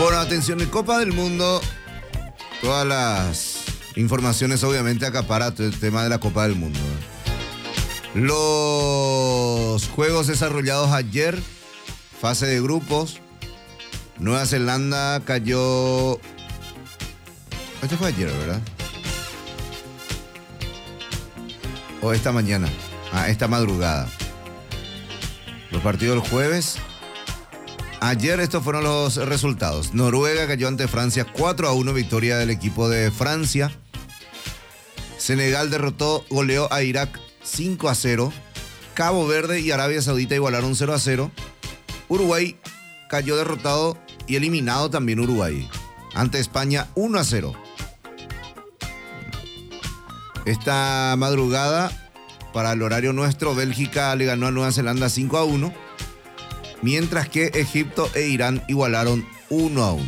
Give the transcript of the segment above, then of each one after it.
Bueno, atención, en Copa del Mundo, todas las informaciones obviamente acapara el tema de la Copa del Mundo. Los juegos desarrollados ayer, fase de grupos, Nueva Zelanda cayó... Este fue ayer, ¿verdad? O esta mañana, esta madrugada. Los partidos del jueves. Ayer estos fueron los resultados. Noruega cayó ante Francia 4-1, victoria del equipo de Francia. Senegal goleó a Irak 5-0. Cabo Verde y Arabia Saudita igualaron 0-0. Uruguay cayó derrotado y eliminado también Uruguay. Ante España 1-0. Esta madrugada, para el horario nuestro, Bélgica le ganó a Nueva Zelanda 5-1. Mientras que Egipto e Irán igualaron 1-1.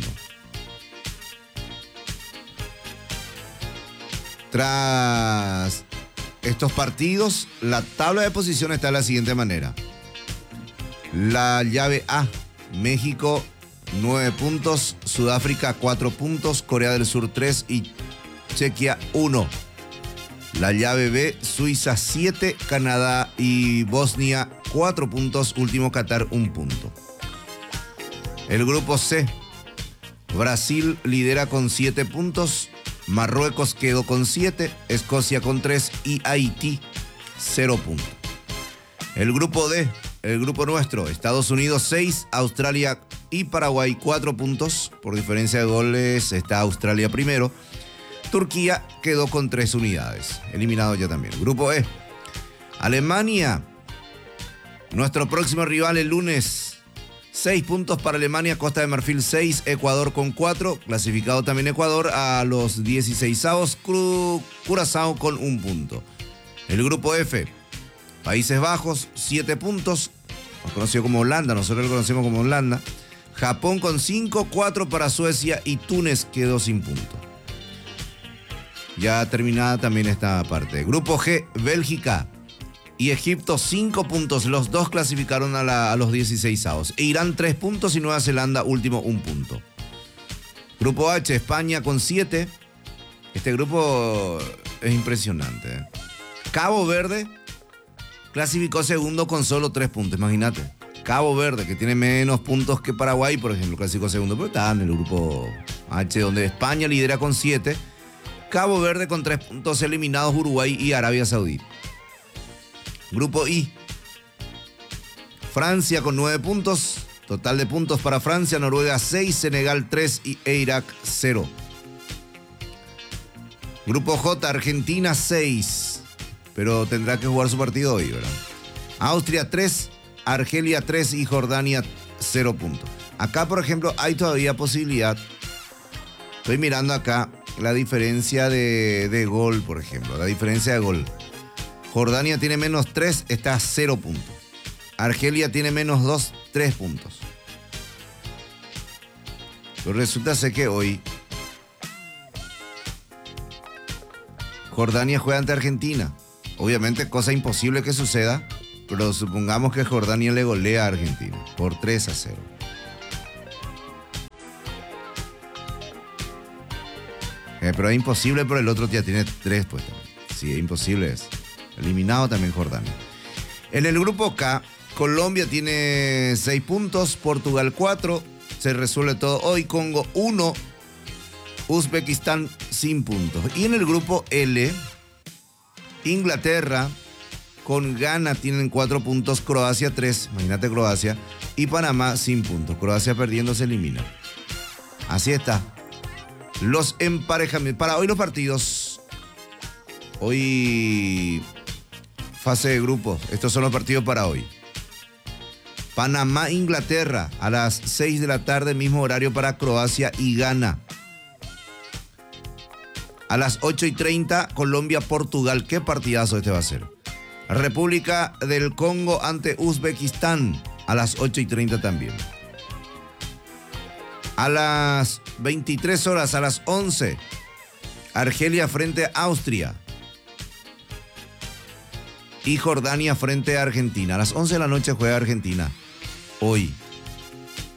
Tras estos partidos, la tabla de posiciones está de la siguiente manera. La llave A, México 9 puntos, Sudáfrica 4 puntos, Corea del Sur 3 y Chequia 1. La llave B, Suiza 7, Canadá y Bosnia 4 puntos, último Qatar 1 punto. El grupo C, Brasil lidera con 7 puntos, Marruecos quedó con 7, Escocia con 3 y Haití 0 puntos. El grupo D, el grupo nuestro, Estados Unidos 6, Australia y Paraguay 4 puntos, por diferencia de goles está Australia primero. Turquía quedó con 3 unidades, eliminado ya también. Grupo E, Alemania, nuestro próximo rival el lunes, 6 puntos para Alemania, Costa de Marfil 6, Ecuador con 4, clasificado también Ecuador a los 16avos, Curazao con 1 punto. El grupo F, Países Bajos 7 puntos, conocido como Holanda, nosotros lo conocemos como Holanda, Japón con 5, 4 para Suecia y Túnez quedó sin punto. Ya terminada también esta parte. Grupo G, Bélgica y Egipto 5 puntos. Los dos clasificaron a los 16avos. Irán 3 puntos y Nueva Zelanda último 1 punto. Grupo H, España con 7. Este grupo es impresionante. Cabo Verde clasificó segundo con solo 3 puntos. Imagínate. Cabo Verde, que tiene menos puntos que Paraguay, por ejemplo, clasificó segundo. Pero está en el grupo H, donde España lidera con 7. Cabo Verde con 3 puntos, eliminados Uruguay y Arabia Saudita. Grupo I, Francia con 9 puntos, total de puntos para Francia, Noruega 6, Senegal 3 e Irak 0. Grupo J, Argentina 6, pero tendrá que jugar su partido hoy, ¿verdad? Austria 3, Argelia 3 y Jordania 0 puntos. Acá, por ejemplo, hay todavía posibilidad. Estoy mirando acá la diferencia de gol, por ejemplo. La diferencia de gol. Jordania tiene menos 3, está a 0 puntos. Argelia tiene menos 2, 3 puntos. Pero resulta ser que hoy Jordania juega ante Argentina. Obviamente cosa imposible que suceda, pero supongamos que Jordania le golea a Argentina por 3-0. Pero es imposible, pero el otro ya tiene 3 pues también. Sí, es imposible eso. Eliminado también Jordania. En el grupo K, Colombia tiene 6 puntos, Portugal 4, se resuelve todo hoy, Congo 1, Uzbekistán sin puntos. Y en el grupo L, Inglaterra con Ghana tienen 4 puntos, Croacia 3, imagínate Croacia, y Panamá sin puntos. Croacia perdiendo se elimina. Así está. Los emparejamientos. Para hoy los partidos. Hoy fase de grupos. Estos son los partidos para hoy. Panamá, Inglaterra a las 6 de la tarde, mismo horario para Croacia y Ghana. A las 8:30, Colombia, Portugal. Qué partidazo este va a ser. República del Congo ante Uzbekistán a las 8:30 también. A las 23 horas, a las 11, Argelia frente a Austria. Y Jordania frente a Argentina. A las 11 de la noche juega Argentina. Hoy.